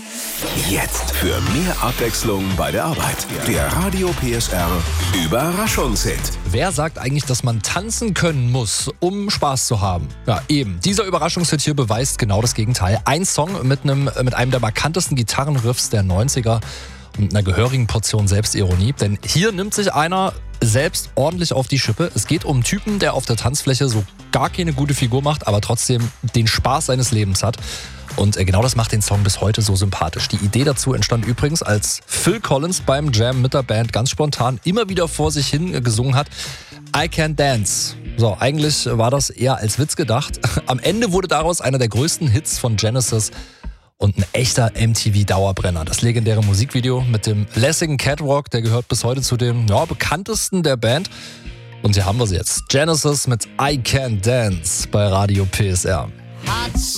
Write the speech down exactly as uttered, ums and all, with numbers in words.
Jetzt für mehr Abwechslung bei der Arbeit. Der Radio P S R Überraschungshit. Wer sagt eigentlich, dass man tanzen können muss, um Spaß zu haben? Ja, eben. Dieser Überraschungshit hier beweist genau das Gegenteil. Ein Song mit einem, mit einem der markantesten Gitarrenriffs der neunziger und einer gehörigen Portion Selbstironie. Denn hier nimmt sich einer selbst ordentlich auf die Schippe. Es geht um einen Typen, der auf der Tanzfläche so gar keine gute Figur macht, aber trotzdem den Spaß seines Lebens hat. Und genau das macht den Song bis heute so sympathisch. Die Idee dazu entstand übrigens, als Phil Collins beim Jam mit der Band ganz spontan immer wieder vor sich hin gesungen hat: I Can't Dance. So, eigentlich war das eher als Witz gedacht. Am Ende wurde daraus einer der größten Hits von Genesis und ein echter M T V-Dauerbrenner. Das legendäre Musikvideo mit dem lässigen Catwalk, der gehört bis heute zu den ja, bekanntesten der Band. Und hier haben wir sie jetzt. Genesis mit I Can't Dance bei Radio P S R.